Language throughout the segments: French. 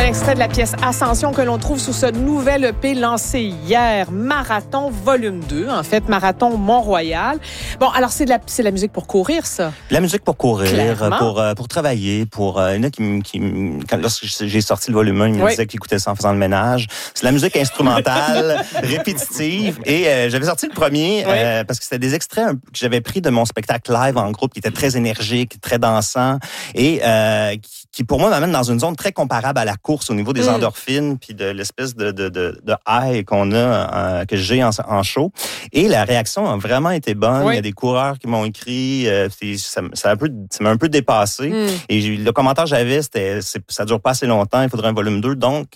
extrait de la pièce Ascension que l'on trouve sous ce nouvel EP lancé hier, Marathon Volume 2, en fait, Marathon Mont-Royal. Bon, alors c'est de la musique pour courir, ça? La musique pour courir, clairement. pour travailler, il y en a lorsque j'ai sorti le volume 1, ils me disaient qu'ils écoutaient ça en faisant le ménage. C'est de la musique instrumentale, répétitive, et j'avais sorti le premier parce que c'était des extraits que j'avais pris de mon spectacle live en groupe qui était très énergique, très dansant, et qui pour moi m'amène dans une zone très comparable à la course au niveau des endorphines puis de l'espèce de high qu'on a que j'ai en show. Et la réaction a vraiment été bonne. Il y a des coureurs qui m'ont écrit, ça m'a un peu dépassé. Et le commentaire que j'avais, ça dure pas assez longtemps, il faudrait un volume 2. Donc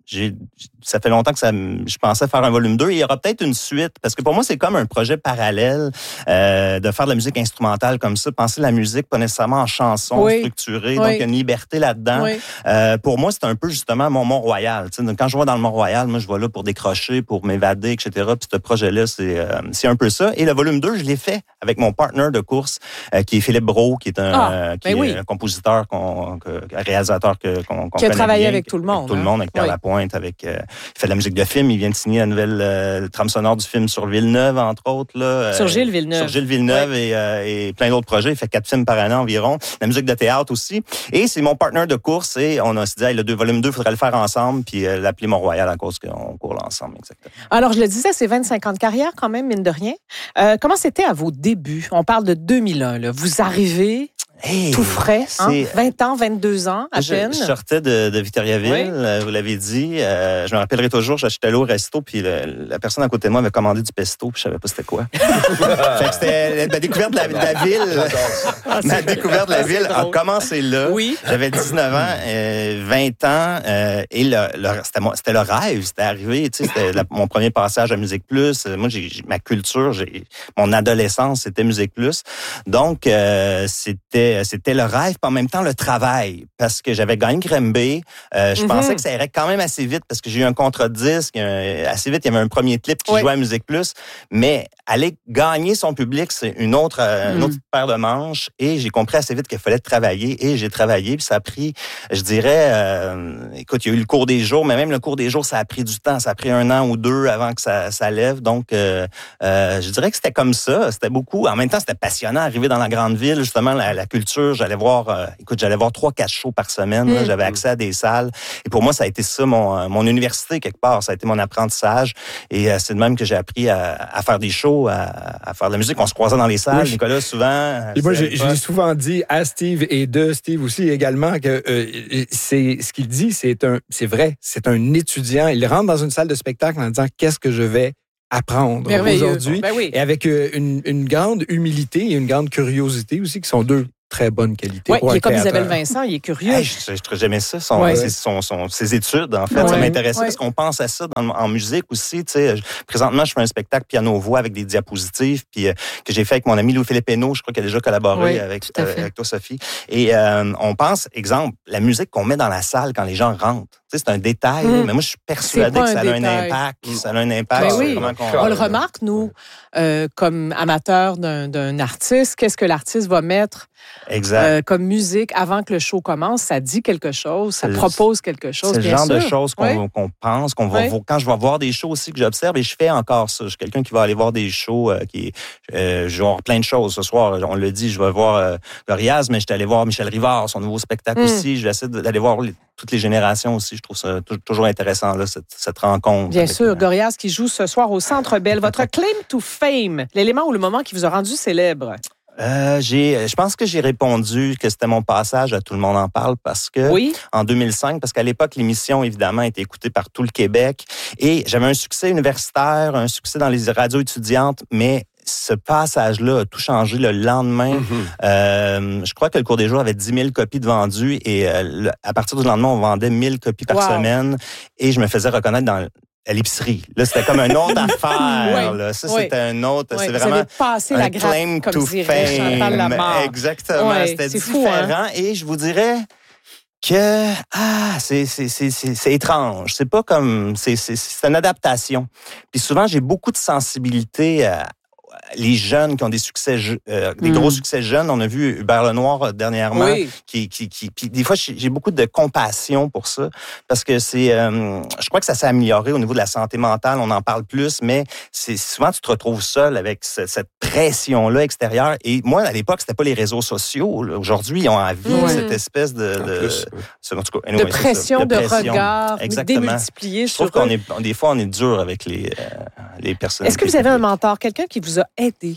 ça fait longtemps que je pensais faire un volume 2. Et il y aura peut-être une suite, parce que pour moi, c'est comme un projet parallèle de faire de la musique instrumentale comme ça, penser la musique pas nécessairement en chanson structurée, donc il y a une liberté là-dedans. Pour moi, c'est un peu justement mon Mont-Royal. Tu sais, quand je vais dans le Mont-Royal, moi, je vais là pour décrocher, pour m'évader, etc. Puis ce projet-là, c'est un peu ça. Et le volume 2, je l'ai fait avec mon partner de course, qui est Philippe Brault, qui est un compositeur, un réalisateur qu'on qui a travaillé bien, avec tout le monde. Tout le monde, avec Pierre Lapointe, il fait de la musique de film. Il vient de signer la nouvelle trame sonore du film sur Villeneuve, entre autres. Là, sur Gilles Villeneuve. Sur Gilles Villeneuve et plein d'autres projets. Il fait 4 films par année environ. La musique de théâtre aussi. Et c'est mon partenaire de course. Et on a dit, le volume 2, il faudrait le faire ensemble. Puis l'appeler Mont-Royal à cause qu'on court ensemble. Exactement. Alors, je le disais, c'est 25 ans de carrière quand même, mine de rien. Comment c'était à vos débuts? On parle de 2001. Là. Vous arrivez... tout frais, 20 ans, 22 ans à peine. Je sortais de Victoriaville, vous l'avez dit. Je me rappellerai toujours, j'étais allé au resto, puis la personne à côté de moi avait commandé du pesto, puis je savais pas c'était quoi. Fait que c'était ma découverte de la ville. Ma découverte de la ville a commencé là. Oui. J'avais 19 ans, 20 ans, et c'était le rêve, c'était arrivé. Tu sais, c'était mon premier passage à Musique Plus. Moi, ma culture, mon adolescence, c'était Musique Plus. Donc, c'était le rêve, puis en même temps le travail, parce que j'avais gagné Grimby. Je pensais que ça irait quand même assez vite, parce que j'ai eu un contrat de disque. Assez vite, il y avait un premier clip qui jouait à Musique Plus. Mais aller gagner son public, c'est une autre paire de manches. Et j'ai compris assez vite qu'il fallait travailler. Et j'ai travaillé, puis ça a pris, je dirais, écoute, il y a eu le cours des jours, mais même le cours des jours, ça a pris du temps. Ça a pris 1 an ou 2 avant que ça lève. Donc, je dirais que c'était comme ça. C'était beaucoup. En même temps, c'était passionnant d'arriver dans la grande ville, justement, la culture. J'allais voir 3-4 shows par semaine. Là, j'avais accès à des salles. Et pour moi, ça a été ça, mon université, quelque part. Ça a été mon apprentissage. Et c'est de même que j'ai appris à faire des shows, à faire de la musique. On se croisait dans les salles, Nicolas, souvent. Et moi, j'ai souvent dit à Steve et de Steve aussi également que c'est ce qu'il dit, c'est vrai. C'est un étudiant. Il rentre dans une salle de spectacle en disant « Qu'est-ce que je vais apprendre aujourd'hui? » Et avec une grande humilité et une grande curiosité aussi, qui sont deux très bonne qualité. Oui, il est comme Isabelle Vincent, il est curieux. Hey, j'aimais ça, ses études, en fait. Ça m'intéressait parce qu'on pense à ça en musique aussi. Tu sais, présentement, je fais un spectacle piano-voix avec des diapositives, puis que j'ai fait avec mon ami Louis-Philippe Hénaud, je crois qu'il a déjà collaboré avec toi, Sophie. Et on pense, exemple, la musique qu'on met dans la salle quand les gens rentrent. Tu sais, c'est un détail, mais moi, je suis persuadé que ça a un impact. Ça a un impact. On le remarque, nous, comme amateurs d'un artiste, qu'est-ce que l'artiste va mettre comme musique avant que le show commence? Ça dit quelque chose, ça propose quelque chose. C'est le genre de choses qu'on pense, qu'on va voir. Quand je vais voir des shows aussi que j'observe, et je fais encore ça. Je suis quelqu'un qui va aller voir des shows je vais voir plein de choses. Ce soir, on l'a dit, je vais voir Gorillaz, mais j'étais allé voir Michel Rivard, son nouveau spectacle aussi. Je vais essayer d'aller voir toutes les générations aussi. Je trouve ça toujours intéressant, là, cette rencontre. Bien sûr, Gorillaz qui joue ce soir au Centre Bell. Votre claim to fame, l'élément ou le moment qui vous a rendu célèbre? Je pense que j'ai répondu que c'était mon passage à Tout le monde en parle parce que en 2005, parce qu'à l'époque, l'émission, évidemment, était écoutée par tout le Québec et j'avais un succès universitaire, un succès dans les radios étudiantes, mais ce passage-là a tout changé le lendemain. Je crois que le Cours des jours avait 10 000 copies de vendues et à partir du lendemain, on vendait 1 000 copies par semaine et je me faisais reconnaître à l'épicerie. Là, c'était comme une autre affaire. Là. Ça, c'était un autre. C'est vraiment un claim to fame. Exactement. C'était différent. Et je vous dirais que c'est étrange. C'est pas comme c'est une adaptation. Puis souvent, j'ai beaucoup de sensibilité les jeunes qui ont des succès, des gros succès jeunes. On a vu Hubert Lenoir dernièrement, qui puis des fois j'ai beaucoup de compassion pour ça parce que je crois que ça s'est amélioré au niveau de la santé mentale. On en parle plus, mais c'est souvent tu te retrouves seul avec cette pression-là extérieure. Et moi, à l'époque, c'était pas les réseaux sociaux. Là. Aujourd'hui, ils ont envie cette espèce de pression, de regard, démultiplié. Je trouve des fois, on est dur avec les personnes. Est-ce que vous avez un mentor, quelqu'un qui vous a aidé?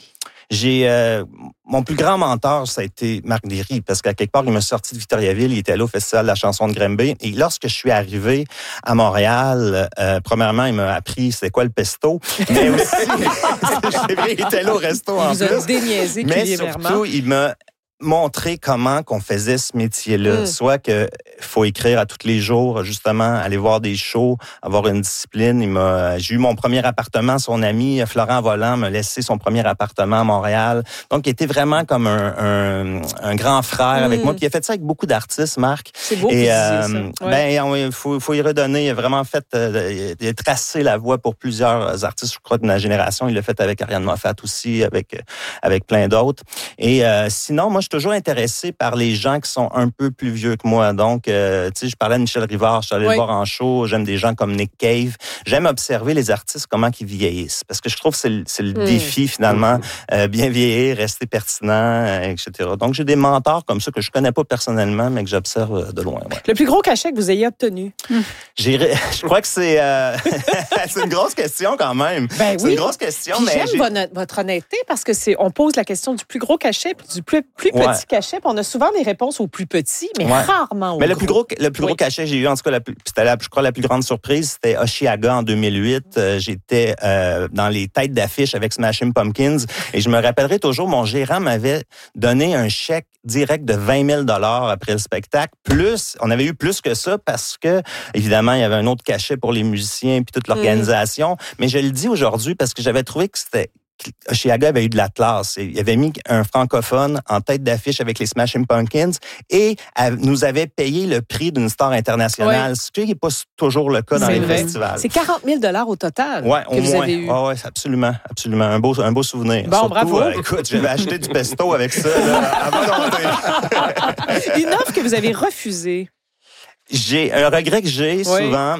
Mon plus grand mentor, ça a été Marc Derry, parce qu'à quelque part, il m'a sorti de Victoriaville, il était là au Festival de la chanson de Granby. Et lorsque je suis arrivé à Montréal, premièrement, il m'a appris c'était quoi le pesto, mais aussi, c'est vrai, il était là au resto en plus. Il vous a déniaisé mais surtout, il m'a montrer comment qu'on faisait ce métier-là. Soit que faut écrire à tous les jours, justement, aller voir des shows, avoir une discipline. J'ai eu mon premier appartement. Son ami, Florent Volant, m'a laissé son premier appartement à Montréal. Donc, il était vraiment comme un grand frère avec moi. Puis il a fait ça avec beaucoup d'artistes, Marc. C'est beau et ça. Ouais. Ben, faut y redonner. Il a vraiment fait, il a tracé la voie pour plusieurs artistes, je crois, de ma génération. Il l'a fait avec Ariane Moffat aussi, avec plein d'autres. Et sinon, moi, je suis toujours intéressé par les gens qui sont un peu plus vieux que moi. Donc, tu sais, je parlais de Michel Rivard, je suis allé le voir en show. J'aime des gens comme Nick Cave. J'aime observer les artistes, comment ils vieillissent. Parce que je trouve que c'est le défi, finalement. Bien vieillir, rester pertinent, etc. Donc, j'ai des mentors comme ça que je connais pas personnellement, mais que j'observe de loin. Ouais. Le plus gros cachet que vous ayez obtenu? Je crois que c'est une grosse question quand même. Ben c'est une grosse question. Puis j'aime votre honnêteté parce que on pose la question du plus gros cachet puis du plus petit cachet. Puis on a souvent des réponses au plus petit, mais rarement au mais gros. Le plus gros cachet que j'ai eu, en tout cas, c'était je crois la plus grande surprise, c'était Oshiaga en 2008. J'étais dans les têtes d'affiche avec Smashing Pumpkins et je me rappellerai toujours, mon gérant m'avait donné un chèque direct de 20 000 $ après le spectacle. Plus, on avait eu plus que ça parce que, évidemment, il y avait un autre cachet pour les musiciens puis toute l'organisation. Mais je le dis aujourd'hui parce que j'avais trouvé que Oshiaga avait eu de la classe. Il avait mis un francophone en tête d'affiche avec les Smashing Pumpkins et nous avait payé le prix d'une star internationale. Ce qui n'est pas toujours le cas dans les festivals. C'est 40 000 $ au total que vous avez eu. Oui, absolument. Un beau souvenir. Bon, surtout, bravo. Écoute, j'avais acheté du pesto avec ça à volonté. Une offre que vous avez refusée. J'ai un regret que j'ai souvent.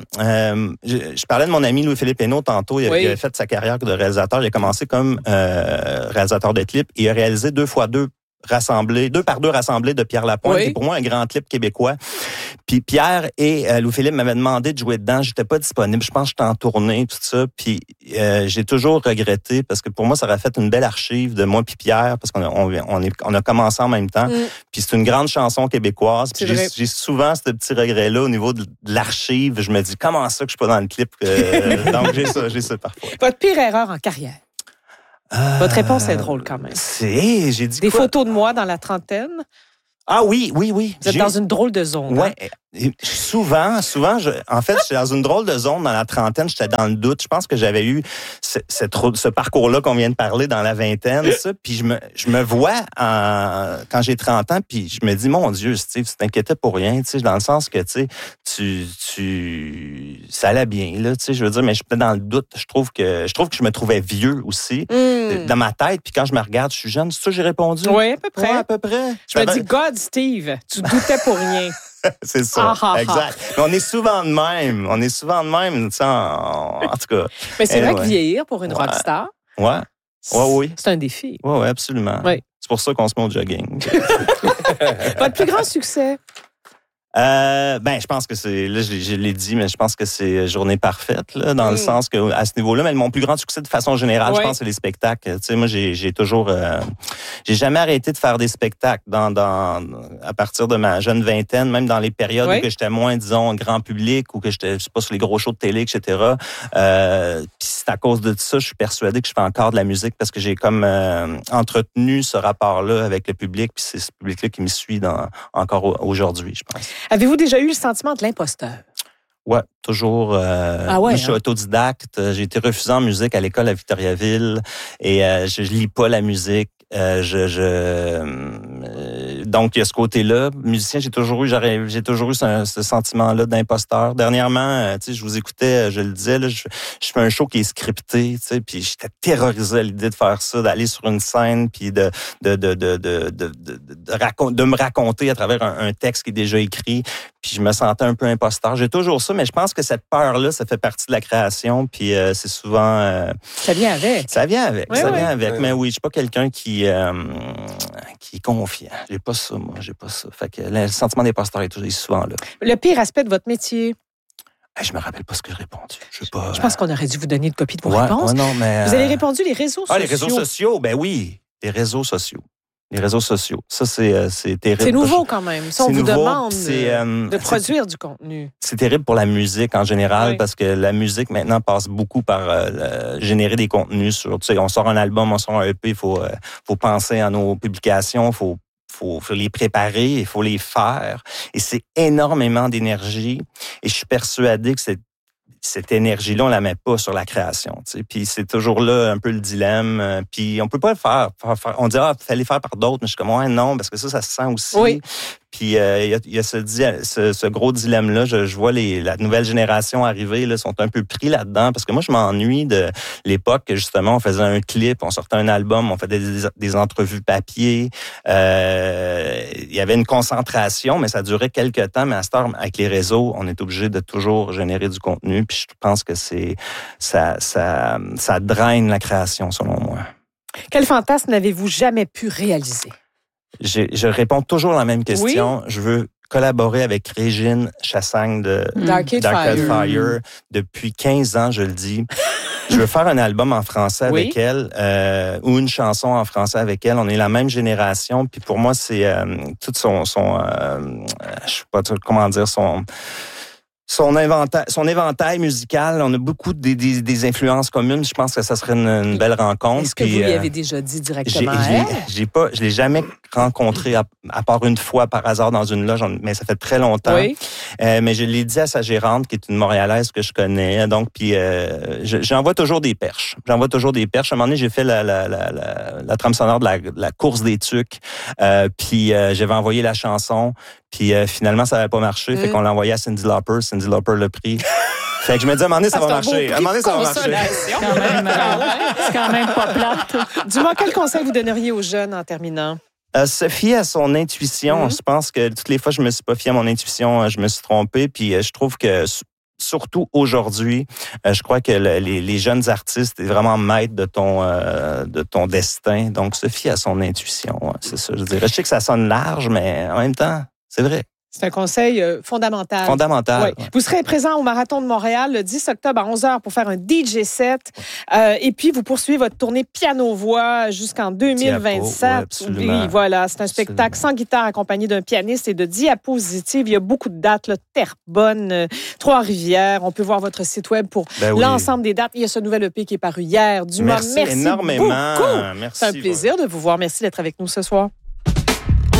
Je parlais de mon ami Louis-Philippe Hénaud tantôt. Il avait fait sa carrière de réalisateur. Il a commencé comme réalisateur de clips. Il a réalisé 2 par 2 rassemblés de Pierre Lapointe, qui est pour moi un grand clip québécois. Puis Pierre et Louis-Philippe m'avaient demandé de jouer dedans. J'étais pas disponible. Je pense que j'étais en tournée, tout ça. Puis j'ai toujours regretté parce que pour moi, ça aurait fait une belle archive de moi puis Pierre parce qu'on a commencé en même temps. Puis c'est une grande chanson québécoise. Puis j'ai souvent ce petit regret-là au niveau de l'archive. Je me dis, comment ça que je suis pas dans le clip? Donc j'ai ça parfois. Votre pire erreur en carrière? Votre réponse est drôle quand même. J'ai dit des photos de moi dans la trentaine. Ah oui. Vous êtes dans une drôle de zone. Oui. Souvent, en fait, j'étais dans une drôle de zone dans la trentaine, j'étais dans le doute. Je pense que j'avais eu ce parcours-là qu'on vient de parler dans la vingtaine, ça. Puis je me vois quand j'ai 30 ans, puis je me dis, mon Dieu, Steve, tu t'inquiétais pour rien, tu sais, dans le sens que, tu ça allait bien, là, tu sais, je veux dire, mais j'étais dans le doute. Je trouve que je me trouvais vieux aussi, dans ma tête, puis quand je me regarde, je suis jeune, c'est ça que j'ai répondu? Oui, à peu près. Ouais, à peu près. Je me dis, God, Steve, tu doutais pour rien. C'est ça, exact. Mais on est souvent de même, tu sais, en tout cas. Mais c'est vrai que vieillir pour une rockstar, oui. C'est un défi. Oui, absolument. Oui. C'est pour ça qu'on se met au jogging. Votre plus grand succès? Je pense que je l'ai dit, mais je pense que c'est Journée parfaite, là, dans le sens que, à ce niveau-là, mais mon plus grand succès de façon générale, je pense, c'est les spectacles. Tu sais, moi, j'ai toujours, j'ai jamais arrêté de faire des spectacles à partir de ma jeune vingtaine, même dans les périodes où que j'étais moins, disons, grand public ou que j'étais, je sais pas, sur les gros shows de télé, etc. Puis c'est à cause de ça, je suis persuadé que je fais encore de la musique parce que j'ai comme entretenu ce rapport-là avec le public, puis c'est ce public-là qui me suit encore aujourd'hui, je pense. Avez-vous déjà eu le sentiment de l'imposteur? Oui, toujours. Je suis autodidacte. J'ai été refusé en musique à l'école à Victoriaville et je lis pas la musique. Donc, il y a ce côté-là. Musicien, j'ai toujours eu ce sentiment-là d'imposteur. Dernièrement, tu sais, je vous écoutais, je le disais, là, je fais un show qui est scripté, tu sais, puis j'étais terrorisé à l'idée de faire ça, d'aller sur une scène, puis de me raconter à travers un texte qui est déjà écrit. Puis je me sentais un peu imposteur. J'ai toujours ça, mais je pense que cette peur-là, ça fait partie de la création. Puis c'est souvent... ça vient avec. Ça vient avec, oui, ça oui. vient avec. Mais oui, je suis pas quelqu'un qui est confiant. J'ai pas ça, moi. J'ai pas ça. Fait que le sentiment d'imposteur est souvent là. Le pire aspect de votre métier? Je me rappelle pas ce que j'ai répondu. Je pense qu'on aurait dû vous donner une copie de vos réponses. Ouais, non, mais, vous avez répondu les réseaux sociaux. Les réseaux sociaux, ben oui. Les réseaux sociaux. Les réseaux sociaux. Ça, c'est terrible. C'est nouveau quand même. Ça, on vous demande de produire du contenu. C'est terrible pour la musique en général parce que la musique maintenant passe beaucoup par générer des contenus sur. Tu sais, on sort un album, on sort un EP, il faut penser à nos publications, faut les préparer, il faut les faire. Et c'est énormément d'énergie. Et je suis persuadé que cette énergie-là, on la met pas sur la création. Tu sais. Puis c'est toujours là un peu le dilemme. Puis on peut pas le faire. On dit, fallait le faire par d'autres. Mais je suis comme, ouais, non, parce que ça se sent aussi. Oui. Puis il y a ce gros dilemme-là. Je vois la nouvelle génération arriver, là, sont un peu pris là-dedans. Parce que moi, je m'ennuie de l'époque que, justement, on faisait un clip, on sortait un album, on faisait des entrevues papier. Il y avait une concentration, mais ça durait quelques temps. Mais à cette heure, avec les réseaux, on est obligé de toujours générer du contenu. Puis je pense que ça draine la création, selon moi. Quel fantasme n'avez-vous jamais pu réaliser? Je réponds toujours la même question. Oui? Je veux collaborer avec Régine Chassagne de Dark Arcade Fire. Depuis 15 ans, je le dis. Je veux faire un album en français avec elle ou une chanson en français avec elle. On est la même génération. Puis pour moi, c'est tout je sais pas comment dire, son éventail musical. On a beaucoup des influences communes. Je pense que ça serait une belle rencontre. Est-ce que vous lui avez déjà dit directement à elle? Je l'ai jamais rencontré à part une fois par hasard dans une loge, mais ça fait très longtemps. Oui. Mais je l'ai dit à sa gérante, qui est une Montréalaise que je connais. Donc, puis j'envoie toujours des perches. À un moment donné, j'ai fait la trame sonore de la course des tucs. Puis j'avais envoyé la chanson. Puis finalement, ça n'avait pas marché. Fait qu'on l'a envoyé à Cyndi Lauper. Cyndi Lauper l'a pris. Fait que je me dis, à un moment donné, ça va marcher. C'est quand même pas plate. Dis-moi, quel conseil vous donneriez aux jeunes en terminant? Se fier à son intuition. Je pense que toutes les fois, je me suis pas fié à mon intuition. Je me suis trompé. Puis je trouve que surtout aujourd'hui, je crois que les jeunes artistes sont vraiment maîtres de ton destin. Donc, se fier à son intuition. C'est ça, je dirais. Je sais que ça sonne large, mais en même temps, c'est vrai. C'est un conseil fondamental. Fondamental. Oui. Vous serez présent au Marathon de Montréal le 10 octobre à 11h pour faire un DJ set. Et puis, vous poursuivez votre tournée piano-voix jusqu'en 2027. Oui, voilà, c'est un spectacle sans guitare accompagné d'un pianiste et de diapositives. Il y a beaucoup de dates, là, Terrebonne, Trois-Rivières. On peut voir votre site web pour l'ensemble des dates. Il y a ce nouvel EP qui est paru hier. Dumas, merci énormément. Beaucoup. Merci. C'est un plaisir de vous voir. Merci d'être avec nous ce soir.